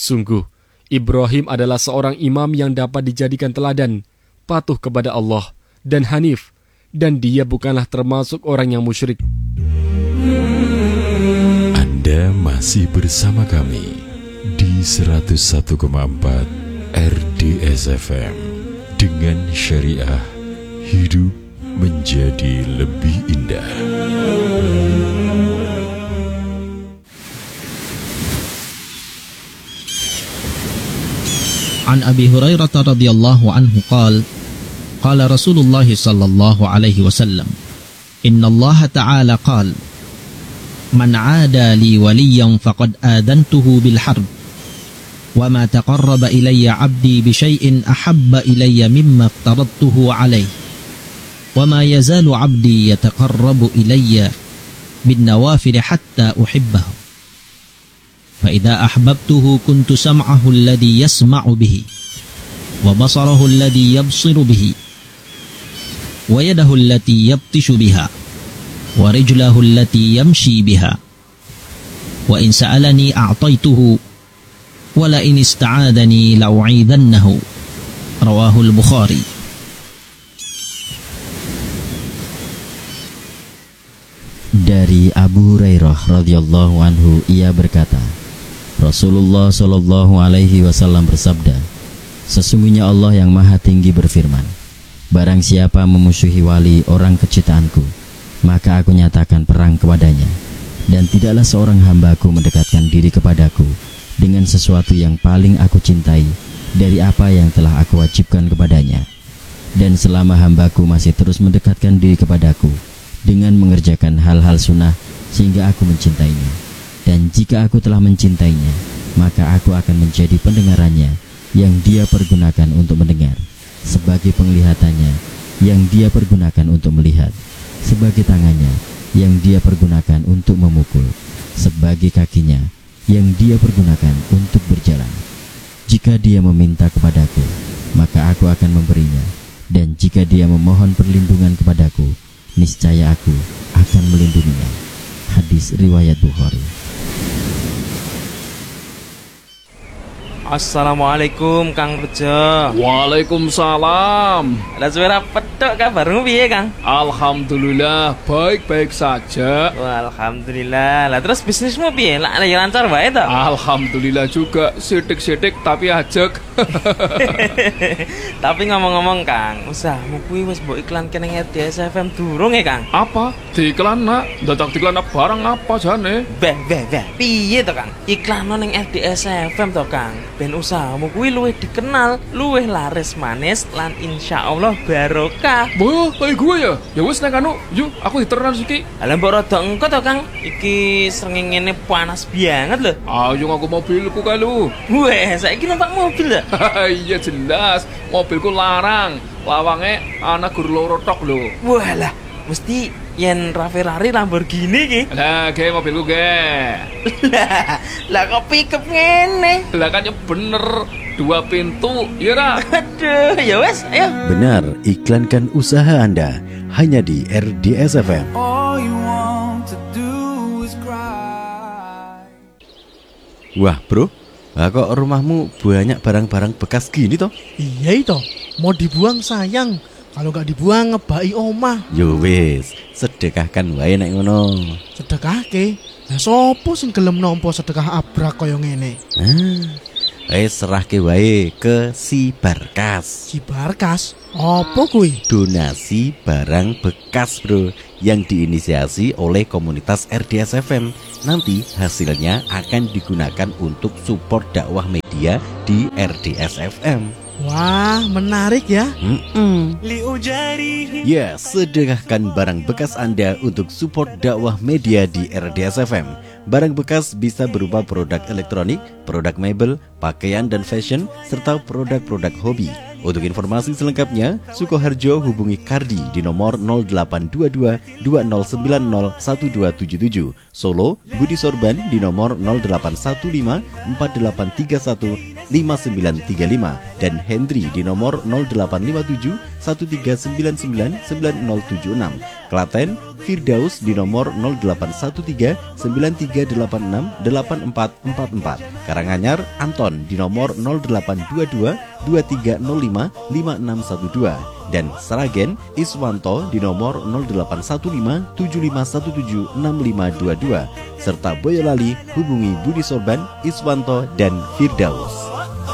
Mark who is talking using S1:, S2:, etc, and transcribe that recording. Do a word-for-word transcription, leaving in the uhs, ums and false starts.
S1: Sungguh, Ibrahim adalah seorang imam yang dapat dijadikan teladan, patuh kepada Allah, dan hanif, dan dia bukanlah termasuk orang yang musyrik.
S2: Anda masih bersama kami di seratus satu koma empat R D S F M. Dengan syariah, hidup menjadi lebih indah.
S3: An Abi Hurairah radhiyallahu anhu qala qala Rasulullah sallallahu alaihi wasallam inna Allah ta'ala qala man 'ada li waliyan faqad adantuhu bil harb wa ma taqarraba ilayya 'abdi bi syai'in ahabba ilayya mimma aftaradtuhu alayhi wa ma yazalu 'abdi yataqarrabu ilayya bin nawafil hatta uhibbahu فإذا أحببته كنت سمعه الذي يسمع به وبصره الذي يبصر به ويده التي يبطش بها ورجله التي يمشي بها وإن سألني أعطيته ولئن استعاذني لأعيذنه رواه البخاري.
S4: Dari Abu Hurairah radhiyallahu anhu, ia berkata, Rasulullah shallallahu alaihi wasallam bersabda, sesungguhnya Allah yang maha tinggi berfirman, barang siapa memusuhi wali orang kecintaanku, maka aku nyatakan perang kepadanya, dan tidaklah seorang hambaku mendekatkan diri kepadaku dengan sesuatu yang paling aku cintai dari apa yang telah aku wajibkan kepadanya. Dan selama hambaku masih terus mendekatkan diri kepadaku dengan mengerjakan hal-hal sunnah sehingga aku mencintainya, dan jika aku telah mencintainya, maka aku akan menjadi pendengarannya yang dia pergunakan untuk mendengar, sebagai penglihatannya yang dia pergunakan untuk melihat, sebagai tangannya yang dia pergunakan untuk memukul, sebagai kakinya yang dia pergunakan untuk berjalan. Jika dia meminta kepadaku, maka aku akan memberinya, dan jika dia memohon perlindungan kepadaku, niscaya aku akan melindunginya. Hadis riwayat Bukhari.
S5: Assalamualaikum Kang Rejo.
S1: Waalaikumsalam.
S5: Lah suara pedok kabarmu piye Kang?
S1: Alhamdulillah, baik-baik saja.
S5: Wah, alhamdulillah. Lah terus bisnismu piye? Lah ya lancar wae to?
S1: Alhamdulillah juga, sidik-sidik tapi ajek.
S5: Tapi ngomong-ngomong Kang, usahamu kuwi wis mbok iklanke ning R D S F M durung ya Kang?
S1: Apa? Diiklan nak? Dadak diiklan barang apa jane?
S5: Beh, beh, beh. Piye to Kang? Iklan ning R D S F M to Kang. Ben usahamu kuwi luwih dikenal, luwih laris manis lan insyaallah barokah.
S1: Boh, kayak gue ya. Ya wis nek anu, yuk aku diteran iki.
S5: Lah mbok rada engko to Kang. Iki srengenge panas banget lho.
S1: Ayo aku mobilku kae lu.
S5: Weh, saiki numpak mobil ya?
S1: Iya jelas, mobilku larang. Lawange ana gur loro tok lho.
S5: Walah, mesti yen Ferrari Lamborghini ki.
S1: Lah, ge mobilku ge.
S5: Lah, lah kok pickup ngene?
S1: Lah kan ya bener, dua pintu, ya ra?
S5: Aduh, ya wes, ayo.
S4: Benar, iklankan usaha Anda hanya di R D S F M. Wah bro, lah kok rumahmu banyak barang-barang bekas gini toh?
S6: Iya itu, mau dibuang sayang. Kalau nggak dibuang ngebai omah.
S4: Yo wis, sedekahkan wae nek ngono.
S6: Sedekahke? Lah sopo sing gelem nampa sedekah abrak kaya ngene?
S4: Ah, eh serahke wae ke si Barkas.
S6: Si Barkas? Apa kuwi?
S4: Donasi barang bekas bro, yang diinisiasi oleh komunitas R D S F M. Nanti hasilnya akan digunakan untuk support dakwah media di R D S F M.
S6: Wah, menarik ya.
S4: Mm-mm. Ya, sedekahkan barang bekas Anda untuk support dakwah media di R D S F M. Barang bekas bisa berupa produk elektronik, produk mebel, pakaian dan fashion, serta produk-produk hobi. Untuk informasi selengkapnya, Sukoharjo hubungi Kardi di nomor nol delapan dua dua dua nol sembilan nol satu dua tujuh tujuh. Solo, Budi Sorban di nomor nol delapan satu lima empat delapan tiga satu lima sembilan tiga lima dan Hendri di nomor nol delapan lima tujuh satu tiga sembilan sembilan sembilan nol tujuh enam. Klaten,
S7: Firdaus di nomor nol delapan satu tiga sembilan tiga delapan enam delapan empat empat empat. Karanganyar Anton di nomor nol delapan dua dua dua tiga nol lima lima enam satu dua. Dan Sragen Iswanto di nomor nol delapan satu lima tujuh lima satu tujuh enam lima dua dua. Serta Boyolali hubungi Budi Sorban, Iswanto, dan Firdaus.